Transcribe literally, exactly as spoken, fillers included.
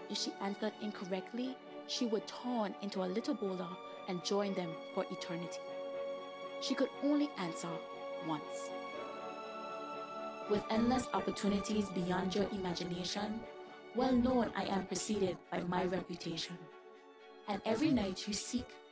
If she answered incorrectly, she would turn into a little boulder and join them for eternity. She could only answer once. With endless opportunities beyond your imagination, well known I am preceded by my reputation. And every night you seek